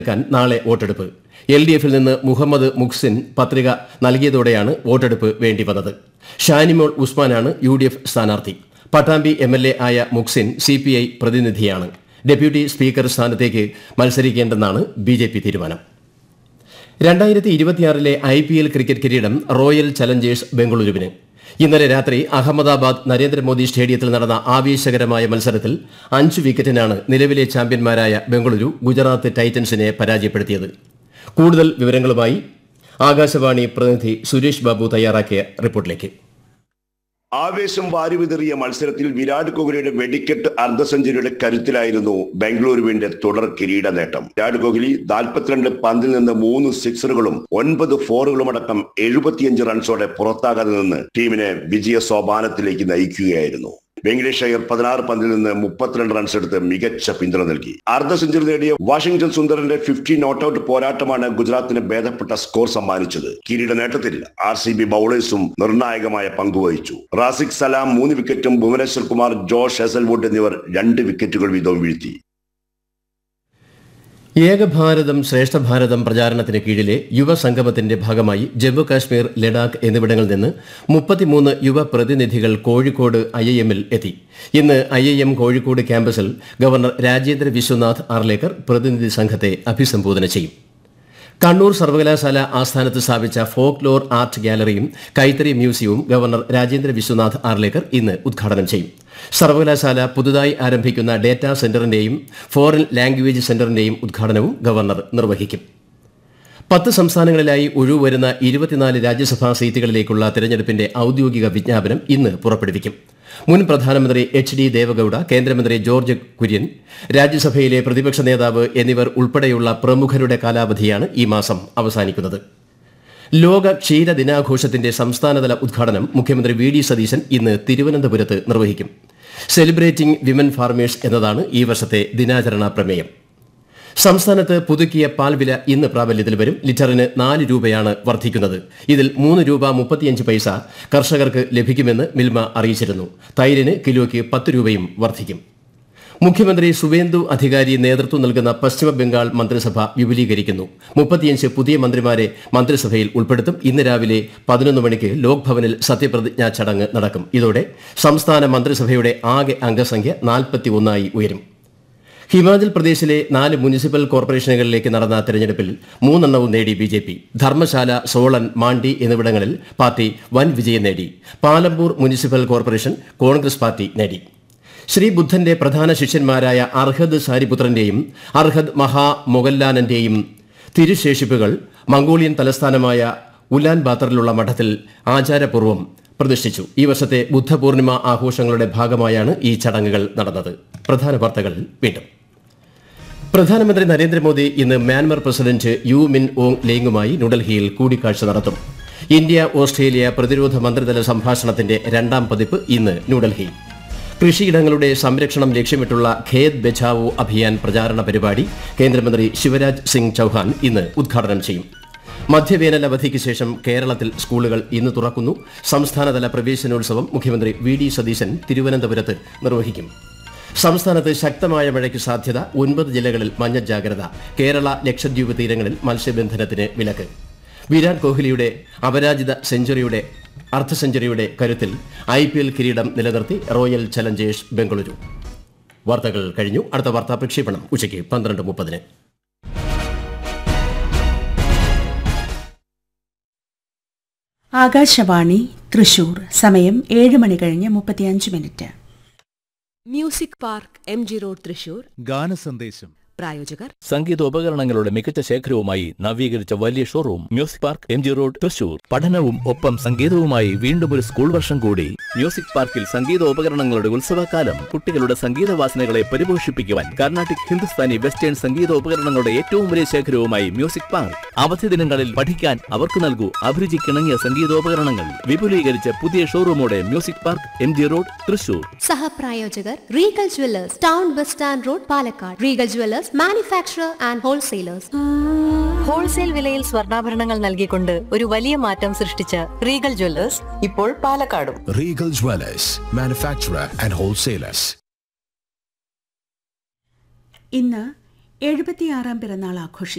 നാളെ വോട്ടെടുപ്പ്. LDF-ൽ നിന്ന് മുഹമ്മദ് മുഹ്സിൻ പത്രിക നൽകിയതോടെയാണ് വോട്ടെടുപ്പ് വേണ്ടിവന്നത്. ഷാനിമോൾ ഉസ്മാനാണ് UDF സ്ഥാനാർത്ഥി. പട്ടാമ്പി MLA ആയ മുഹ്സിൻ CPI പ്രതിനിധിയാണ്. ഡെപ്യൂട്ടി സ്പീക്കർ സ്ഥാനത്തേക്ക് മത്സരിക്കേണ്ടെന്നാണ് BJP തീരുമാനം. 2026 IPL ക്രിക്കറ്റ് കിരീടം റോയൽ ചലഞ്ചേഴ്സ് ബംഗളൂരുവിന്. ഇന്നലെ രാത്രി അഹമ്മദാബാദ് നരേന്ദ്രമോദി സ്റ്റേഡിയത്തിൽ നടന്ന ആവേശകരമായ മത്സരത്തിൽ 5 വിക്കറ്റിനാണ് നിലവിലെ ചാമ്പ്യന്മാരായ ബംഗളൂരു ഗുജറാത്ത് ടൈറ്റൻസിനെ പരാജയപ്പെടുത്തിയത്. കൂടുതൽ വിവരങ്ങളുമായി ആകാശവാണി പ്രതിനിധി സുരേഷ് ബാബു തയ്യാറാക്കിയ റിപ്പോർട്ടിലേക്ക്. ആവേശം വാരിവിതറിയ മത്സരത്തിൽ വിരാട് കോഹ്ലിയുടെ വെടിക്കെട്ട് അർദ്ധ സെഞ്ചുറിയുടെ കരുത്തിലായിരുന്നു ബംഗളൂരുവിന്റെ തുടർ കിരീട നേട്ടം. വിരാട് കോഹ്ലി 42 പന്തിൽ നിന്ന് 3 സിക്സറുകളും 9 ഫോറുകളും അടക്കം 75 റൺസോടെ പുറത്താകാതെ നിന്ന് ടീമിനെ വിജയ സോപാനത്തിലേക്ക് നയിക്കുകയായിരുന്നു. വെങ്കടേഷ് അയ്യർ 16 പന്തിൽ നിന്ന് 32 റൺസ് എടുത്ത് മികച്ച പിന്തുണ നൽകി. അർദ്ധ സെഞ്ചുറി നേടിയ വാഷിംഗ്ടൺ സുന്ദറിന്റെ 50 നോട്ടൌട്ട് പോരാട്ടമാണ് ഗുജറാത്തിന് ഭേദപ്പെട്ട സ്കോർ സമ്മാനിച്ചത്. കിരീട നേട്ടത്തിൽ RCB ബൌളേഴ്സും നിർണായകമായ പങ്കുവഹിച്ചു. റാസിഖ് സലാം 3 വിക്കറ്റും ഭുവനേശ്വർ കുമാർ, ജോഷ് ഹസൽവുഡ് എന്നിവർ 2 വിക്കറ്റുകൾ വീതവും വീഴ്ത്തി. ഏകഭാരതം ശ്രേഷ്ഠ ഭാരതം പ്രചാരണത്തിന് കീഴിലെ യുവസംഗമത്തിന്റെ ഭാഗമായി ജമ്മു കാശ്മീർ, ലഡാക്ക് എന്നിവിടങ്ങളിൽ നിന്ന് 33 യുവ പ്രതിനിധികൾ കോഴിക്കോട് IIM-ൽ എത്തി. ഇന്ന് IIM കോഴിക്കോട് ക്യാമ്പസിൽ ഗവർണർ രാജേന്ദ്ര വിശ്വനാഥ് ആർലേക്കർ പ്രതിനിധി സംഘത്തെ അഭിസംബോധന ചെയ്യും. കണ്ണൂർ സർവകലാശാല ആസ്ഥാനത്ത് സ്ഥാപിച്ച ഫോക്ക് ലോർ ആർട്ട് ഗാലറിയും കൈത്തറി മ്യൂസിയവും ഗവർണർ രാജേന്ദ്ര വിശ്വനാഥ് ആർലേക്കർ ഇന്ന് ഉദ്ഘാടനം ചെയ്യും. സർവകലാശാല പുതുതായി ആരംഭിക്കുന്ന ഡേറ്റാ സെന്ററിന്റെയും ഫോറിൻ ലാംഗ്വേജ് സെന്ററിന്റെയും ഉദ്ഘാടനവും ഗവർണർ നിർവഹിക്കും. 10 സംസ്ഥാനങ്ങളിലായി ഒഴിവുവരുന്ന 24 രാജ്യസഭാ സീറ്റുകളിലേക്കുള്ള തെരഞ്ഞെടുപ്പിന്റെ ഔദ്യോഗിക വിജ്ഞാപനം ഇന്ന് പുറപ്പെടുവിക്കും. മുൻ പ്രധാനമന്ത്രി HD ദേവഗൌഡ, കേന്ദ്രമന്ത്രി ജോർജ് കുര്യൻ, രാജ്യസഭയിലെ പ്രതിപക്ഷ നേതാവ് എന്നിവർ ഉൾപ്പെടെയുള്ള പ്രമുഖരുടെ കാലാവധിയാണ് ഈ മാസം അവസാനിക്കുന്നത്. ലോക ക്ഷീര ദിനാഘോഷത്തിന്റെ സംസ്ഥാനതല ഉദ്ഘാടനം മുഖ്യമന്ത്രി VD സതീശൻ ഇന്ന് തിരുവനന്തപുരത്ത് നിർവഹിക്കും. സെലിബ്രേറ്റിംഗ് വിമൻ ഫാർമേഴ്സ് എന്നതാണ് ഈ വർഷത്തെ ദിനാചരണ പ്രമേയം. സംസ്ഥാനത്ത് പുതുക്കിയ പാൽ വില ഇന്ന് പ്രാബല്യത്തിൽ വരും. ലിറ്ററിന് 4 രൂപയാണ് വർദ്ധിക്കുന്നത്. ഇതിൽ 3 രൂപ 35 പൈസ കർഷകർക്ക് ലഭിക്കുമെന്ന് മിൽമ അറിയിച്ചിരുന്നു. തൈരിന് കിലോയ്ക്ക് 10 രൂപയും വർദ്ധിക്കും. മുഖ്യമന്ത്രി സുവേന്ദു അധികാരി നേതൃത്വം നൽകുന്ന പശ്ചിമബംഗാൾ മന്ത്രിസഭ വിപുലീകരിക്കുന്നു. 35 പുതിയ മന്ത്രിമാരെ മന്ത്രിസഭയിൽ ഉൾപ്പെടുത്തും. ഇന്ന് രാവിലെ 11 മണിക്ക് ലോക്ഭവനിൽ സത്യപ്രതിജ്ഞാ ചടങ്ങ് നടക്കും. ഇതോടെ സംസ്ഥാന മന്ത്രിസഭയുടെ ആകെ അംഗസംഖ്യ 41 ഉയരും. ഹിമാചൽ പ്രദേശിലെ 4 മുനിസിപ്പൽ കോർപ്പറേഷനുകളിലേക്ക് നടന്ന തെരഞ്ഞെടുപ്പിൽ 3 എണ്ണവും നേടി BJP. ധർമ്മശാല, സോളൻ, മാണ്ഡി എന്നിവിടങ്ങളിൽ പാർട്ടി വൻ വിജയം നേടി. Palampur municipal corporation Congress party നേടി. ശ്രീബുദ്ധന്റെ പ്രധാന ശിഷ്യന്മാരായ അർഹദ് സാരിപുത്രന്റെയും അർഹദ് മഹാമൊഗല്ലാനന്റെയും തിരുശേഷിപ്പുകൾ മംഗോളിയൻ തലസ്ഥാനമായ ഉലാൻ ബാത്തറിലുള്ള മഠത്തിൽ ആചാരപൂർവ്വം പ്രതിഷ്ഠിച്ചു. ഈ വർഷത്തെ ബുദ്ധപൂർണിമ ആഘോഷങ്ങളുടെ ഭാഗമായാണ് ഈ ചടങ്ങുകൾ നടന്നത്. പ്രധാന വാർത്തകൾ വീണ്ടും. പ്രധാനമന്ത്രി നരേന്ദ്രമോദി ഇന്ന് മ്യാൻമർ പ്രസിഡന്റ് യു മിൻ ഓങ് ലേങ്ങുമായി ന്യൂഡൽഹിയിൽ കൂടിക്കാഴ്ച നടത്തും. ഇന്ത്യ ഓസ്ട്രേലിയ പ്രതിരോധ മന്ത്രിതല സംഭാഷണത്തിന്റെ 2ാം പതിപ്പ് ഇന്ന് ന്യൂഡൽഹി. കൃഷിയിടങ്ങളുടെ സംരക്ഷണം ലക്ഷ്യമിട്ടുള്ള ഖേത് ബച്ചാവോ അഭിയാൻ പ്രചാരണ പരിപാടി കേന്ദ്രമന്ത്രി ശിവരാജ് സിംഗ് ചൌഹാൻ ഇന്ന് ഉദ്ഘാടനം ചെയ്യും. മധ്യവേനൽ അവധിക്ക് ശേഷം കേരളത്തിൽ സ്കൂളുകൾ ഇന്ന് തുറക്കുന്നു. സംസ്ഥാനതല പ്രവേശനോത്സവം മുഖ്യമന്ത്രി VD സതീശൻ തിരുവനന്തപുരത്ത് നിർവഹിക്കും. സംസ്ഥാനത്ത് ശക്തമായ മഴയ്ക്ക് സാധ്യത. 9 ജില്ലകളിൽ മഞ്ഞ ജാഗ്രത. കേരള, ലക്ഷദ്വീപ് തീരങ്ങളിൽ മത്സ്യബന്ധനത്തിന് വിലക്ക്. വിരാട് കോഹ്ലിയുടെ അപരാജിത അർദ്ധ സെഞ്ചുറിയുടെ കരുത്തിൽ IPL കിരീടം നിലനിർത്തി റോയൽ ചലഞ്ചേഴ്സ് ബംഗളൂരു. വാർത്തകൾ കഴിഞ്ഞു. അടുത്ത വാർത്താ പ്രക്ഷേപണം ഉച്ചയ്ക്ക് 12:30. ആകാശവാണി തൃശൂർ. സമയം 7:35. Music park MG road Thrissur. ഗാനസന്ദേശം. പ്രായോജകർ സംഗീതോപകരണങ്ങളുടെ മികച്ച ശേഖരവുമായി നവീകരിച്ച വലിയ showroom music park MG road Thrissur. പഠനവും ഒപ്പം സംഗീതവുമായി വീണ്ടും ഒരു സ്കൂൾ വർഷം കൂടി. മ്യൂസിക് പാർക്കിൽ സംഗീതോപകരണങ്ങളുടെ ഉത്സവകാലം. കുട്ടികളുടെ സംഗീതവാസനകളെ പരിപോഷിപ്പിക്കുവാൻ കർണാട്ടിക്, ഹിന്ദുസ്ഥാനി, വെസ്റ്റേൺ സംഗീതോപകരണങ്ങളുടെ ഏറ്റവും വലിയ ശേഖരവുമായി മ്യൂസിക് പാർക്ക്. അവധി ദിനങ്ങളിൽ പഠിക്കാൻ അവർക്ക് നൽകൂ അഭിരുചിക്കിണങ്ങിയ സംഗീതോപകരണങ്ങൾ. വിപുലീകരിച്ച പുതിയ ഷോറൂമോടെ music park MG road Thrissur. സഹപ്രായോജകർ Regal jewellers, town bus stand road, Palakkad. Regal jewellers manufacturer and wholesalers. Wholesale വിലയിൽ സ്വർണ്ണാഭരണങ്ങൾ നൽകിക്കൊണ്ട് ഒരു വലിയ മാറ്റം സൃഷ്ടിച്ച റീഗൽ ജ്വല്ലേഴ്സ് ഇപ്പോൾ പാലക്കാടും. Regal Jewellers, manufacturer and wholesalers. ഇന്ന് 76-ാം പിറന്നാൾ ആഘോഷിക്കും.